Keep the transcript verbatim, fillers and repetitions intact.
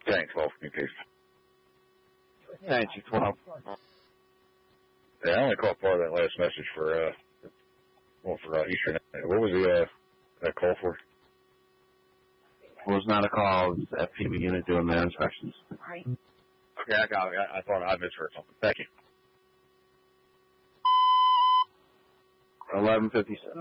Tank twelve, communication. Tank twelve. Yeah, I only caught part of that last message for, uh, well, for uh, Eastern. What was the, uh, that call for? It was not a call. It was the F P V unit doing their inspections. Right. Okay, I got it. I, I thought I misheard something. Thank you. eleven fifty-seven.